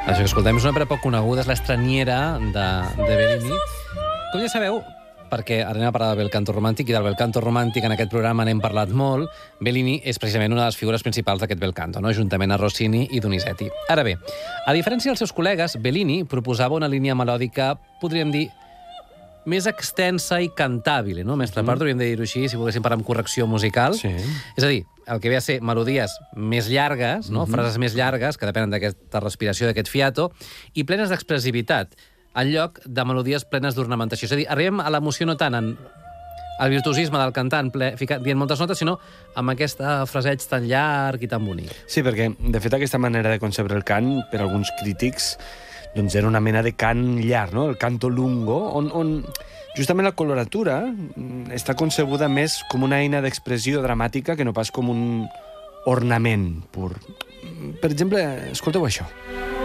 Això que escoltem és una òpera poc coneguda, és l'Estraniera de Bellini. Com ja sabeu, perquè ara anem a parlar del bel canto romàntic, i del bel canto romàntic en aquest programa n'hem parlat molt, Bellini és precisament una de les figures principals d'aquest bel canto, no? Juntament a Rossini i Donizetti. Ara bé, a diferència dels seus col·legues, Bellini proposava una línia melòdica, podríem dir, més extensa i cantàbil, no? Mestre Pardo, hauríem de dir-ho així, si volguéssim parlar amb correcció musical. Sí. És a dir, el que ve a ser melodies més llargues, no? Frases més llargues, que depenen d'aquesta respiració, d'aquest fiato, i plenes d'expressivitat, en lloc de melodies plenes d'ornamentació. És a dir, arribem a l'emoció no tant en el virtuosisme del cantant dient moltes notes, sinó amb aquest fraseig tan llarg i tan bonic. Sí, perquè, de fet, aquesta manera de concebre el cant, per alguns crítics, doncs era una mena de cant llarg, no? El canto lungo, on justament la coloratura està concebuda més com una eina d'expressió dramàtica que no pas com un ornament pur. Per exemple, escolteu això.